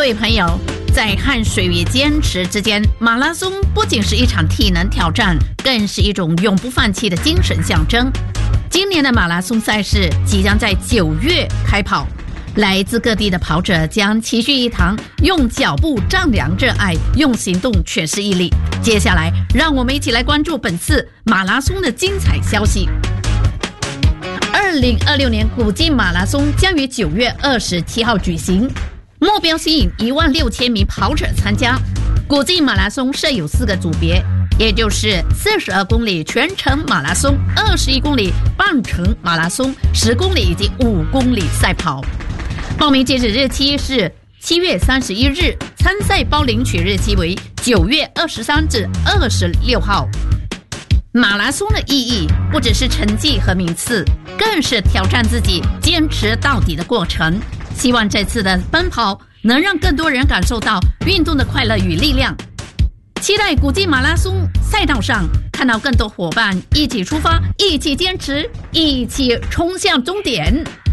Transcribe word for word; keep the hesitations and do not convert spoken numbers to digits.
各位朋友，在汗水与坚持之间，马拉松不仅是一场体能挑战，更是一种永不放弃的精神象征。今年的马拉松赛事即将在九月开跑，来自各地的跑者将齐聚一堂，用脚步丈量热爱，用行动诠释毅力。接下来，让我们一起来关注本次马拉松的精彩消息。二零二六年古晋马拉松将于九月二十七号举行，目标吸引一万六千名跑者参加。古晋马拉松设有四个组别，也就是四十二公里全程马拉松、二十一公里半程马拉松、十公里以及五公里赛跑。报名截止日期是七月三十一日，参赛包领取日期为九月二十三至二十六号。马拉松的意义不只是成绩和名次，更是挑战自己、坚持到底的过程。希望这次的奔跑能让更多人感受到运动的快乐与力量。期待古晋马拉松赛道上看到更多伙伴一起出发，一起坚持，一起冲向终点。